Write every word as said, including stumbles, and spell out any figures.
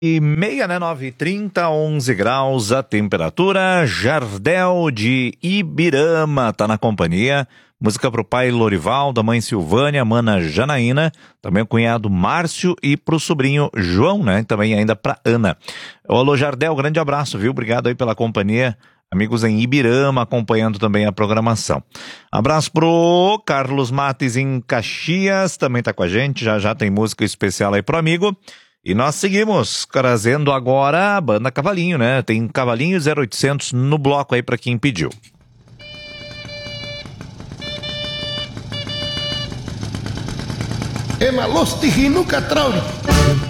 E meia, né? nove e trinta, onze graus a temperatura. Jardel de Ibirama tá na companhia. Música pro pai Lorival, da mãe Silvânia, mana Janaína, também o cunhado Márcio e pro sobrinho João, né? Também ainda pra Ana. Alô, Jardel, grande abraço, viu? Obrigado aí pela companhia. Amigos em Ibirama acompanhando também a programação. Abraço pro Carlos Mates em Caxias, também tá com a gente. Já já tem música especial aí pro amigo. E nós seguimos trazendo agora a banda Cavalinho, né? Tem Cavalinho zero oitocentos no bloco aí pra quem pediu. Ema Losti Hinuka Trauri.